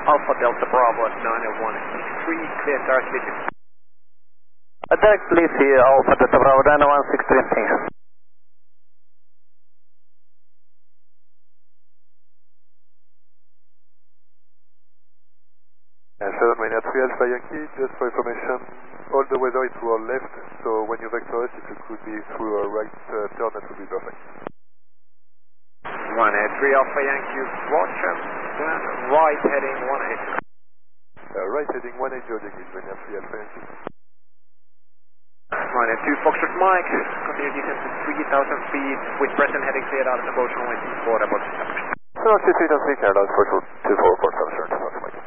Alpha Delta Bravo at 90163, clear start speaking. Attack, please here, Alpha Delta Bravo 90163. Shalom, Marina 3 Alpha Yankee, just for information, all the weather is to our left, so when you vector us, if it could be through a right turn, that would be perfect. 183 Alpha Yankee, Roger, right heading 180. Right heading 180 degrees, Marina 3 Alpha Yankee. 182 Foxtrot Mike, continue descent to 3,000 feet, with present heading cleared out and approach runway 24 about 7. So, 23,000 feet, Canada, 24, 24, 47,